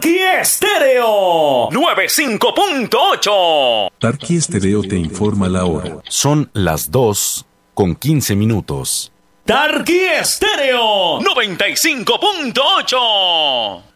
Tarqui Estéreo 95.8. Tarqui Estéreo te informa la hora. Son las 2:15. Tarqui Estéreo 95.8.